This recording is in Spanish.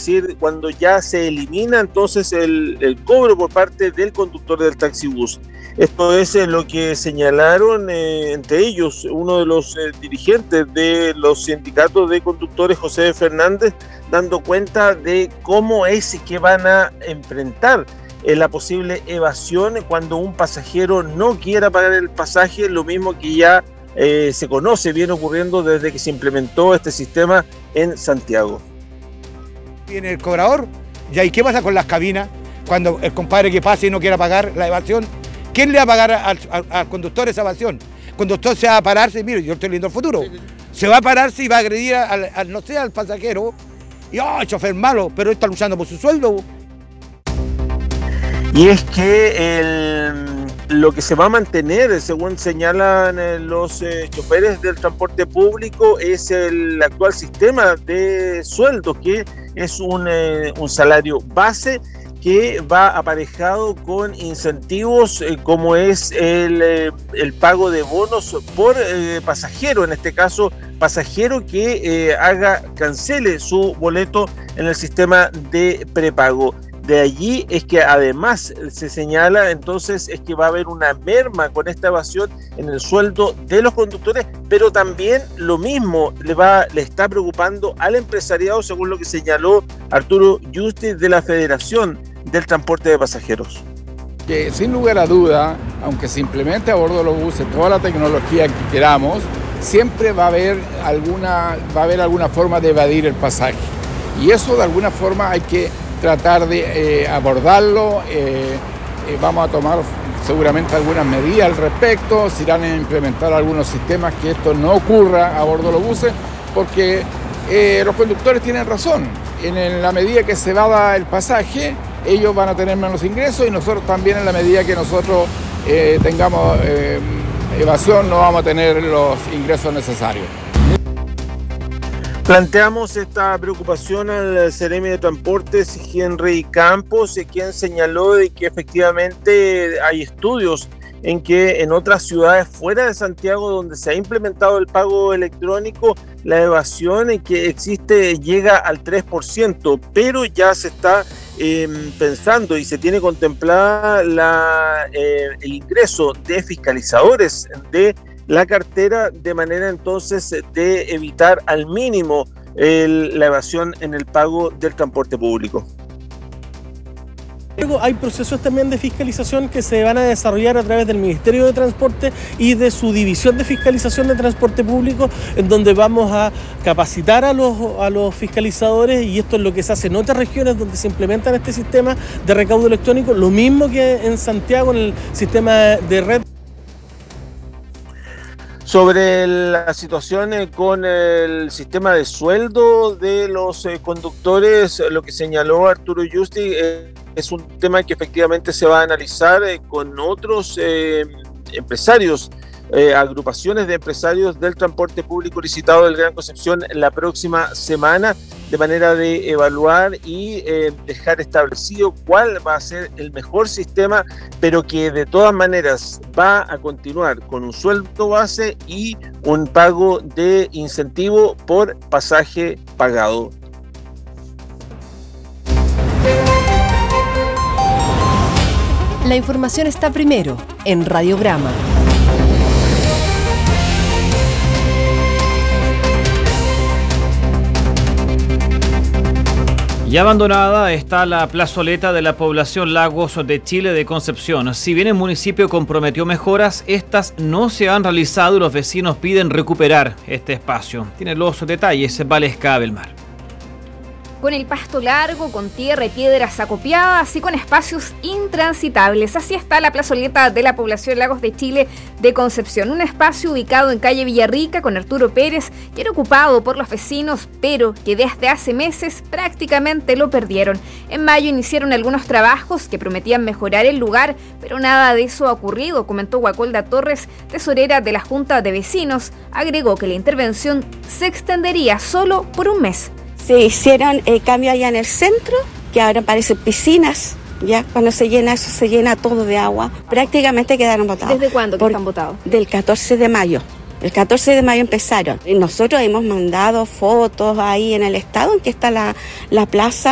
decir, cuando ya se elimina entonces el cobro por parte del conductor del taxibús. Esto es lo que señalaron entre ellos uno de los dirigentes de los sindicatos de conductores, José Fernández, dando cuenta de cómo es que van a enfrentar la posible evasión cuando un pasajero no quiera pagar el pasaje, lo mismo que ya se conoce, viene ocurriendo desde que se implementó este sistema en Santiago. Viene el cobrador, ¿y qué pasa con las cabinas? Cuando el compadre que pase y no quiera pagar la evasión, ¿quién le va a pagar al conductor esa evasión? El conductor se va a pararse, mire, yo estoy viendo el futuro, se va a pararse y va a agredir al pasajero, y chofer malo, pero él está luchando por su sueldo. Y es que lo que se va a mantener, según señalan los choferes del transporte público, es el actual sistema de sueldos, que es un salario base que va aparejado con incentivos como es el pago de bonos por pasajero, en este caso pasajero que cancele su boleto en el sistema de prepago. De allí es que además se señala entonces es que va a haber una merma con esta evasión en el sueldo de los conductores, pero también lo mismo le está preocupando al empresariado, según lo que señaló Arturo Yusti de la Federación del Transporte de Pasajeros. Que sin lugar a duda, aunque se implemente a bordo de los buses toda la tecnología que queramos, siempre va a haber alguna forma de evadir el pasaje. Y eso de alguna forma hay que tratar de abordarlo. Vamos a tomar seguramente algunas medidas al respecto, se irán a implementar algunos sistemas que esto no ocurra a bordo de los buses, porque los conductores tienen razón. En la medida que se evada el pasaje, ellos van a tener menos ingresos y nosotros también, en la medida que nosotros tengamos evasión, no vamos a tener los ingresos necesarios. Planteamos esta preocupación al Seremi de Transportes, Henry Campos, quien señaló de que efectivamente hay estudios en que en otras ciudades fuera de Santiago, donde se ha implementado el pago electrónico, la evasión que existe llega al 3%, pero ya se está pensando y se tiene contemplada el ingreso de fiscalizadores de la cartera, de manera entonces de evitar al mínimo la evasión en el pago del transporte público. Luego hay procesos también de fiscalización que se van a desarrollar a través del Ministerio de Transporte y de su división de fiscalización de transporte público, en donde vamos a capacitar a los fiscalizadores, y esto es lo que se hace en otras regiones donde se implementan este sistema de recaudo electrónico, lo mismo que en Santiago en el sistema de red. Sobre la situación con el sistema de sueldo de los conductores, lo que señaló Arturo Yusti es un tema que efectivamente se va a analizar con otros empresarios, agrupaciones de empresarios del transporte público licitado del Gran Concepción la próxima semana, de manera de evaluar y dejar establecido cuál va a ser el mejor sistema, pero que de todas maneras va a continuar con un sueldo base y un pago de incentivo por pasaje pagado. La información está primero en Radiograma. Ya abandonada está la plazoleta de la población Lagos de Chile de Concepción. Si bien el municipio comprometió mejoras, estas no se han realizado y los vecinos piden recuperar este espacio. Tiene los detalles Valesca Abelmar. Con el pasto largo, con tierra y piedras acopiadas y con espacios intransitables. Así está la plazoleta de la población Lagos de Chile de Concepción. Un espacio ubicado en calle Villarrica con Arturo Pérez, que era ocupado por los vecinos, pero que desde hace meses prácticamente lo perdieron. En mayo iniciaron algunos trabajos que prometían mejorar el lugar, pero nada de eso ha ocurrido, comentó Guacolda Torres, tesorera de la Junta de Vecinos. Agregó que la intervención se extendería solo por un mes. Se hicieron cambios allá en el centro, que ahora parecen piscinas. Ya cuando se llena eso, se llena todo de agua. Prácticamente quedaron botados. ¿Desde cuándo que están botados? Del 14 de mayo. El 14 de mayo empezaron. Y nosotros hemos mandado fotos ahí en el estado en que está la plaza.